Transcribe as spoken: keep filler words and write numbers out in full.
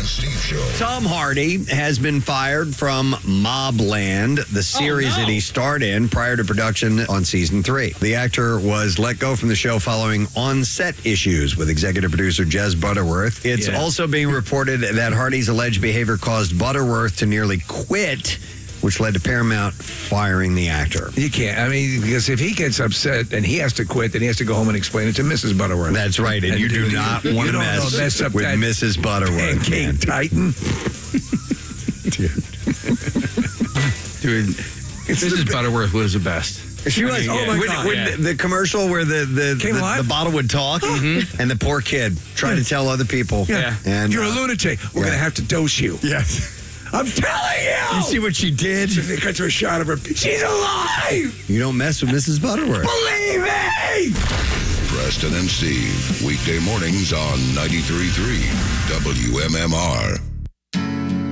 Steve Show. Tom Hardy has been fired from Mobland, the series Oh, no. that he starred in prior to production on season three. The actor was let go from the show following on-set issues with executive producer Jez Butterworth. It's Yeah. also being reported that Hardy's alleged behavior caused Butterworth to nearly quit, which led to Paramount firing the actor. You can't. I mean, because if he gets upset and he has to quit, then he has to go home and explain it to Missus Butterworth. That's right, and, And you do you- not you want to don't mess, mess up with that Missus Butterworth. Pancake man. Titan. Dude, Missus Butterworth was the best. She was. Yeah. Oh my When- God. when the, the commercial where the the, Came the, alive? the bottle would talk, and the poor kid tried to tell other people. Yeah. And You're a uh, lunatic. We're yeah. going to have to dose you. yes. I'm telling you. You see what she did? They cut to a shot of her. She's alive. You don't mess with Missus Butterworth. Believe me. Preston and Steve, weekday mornings on ninety-three point three W M M R.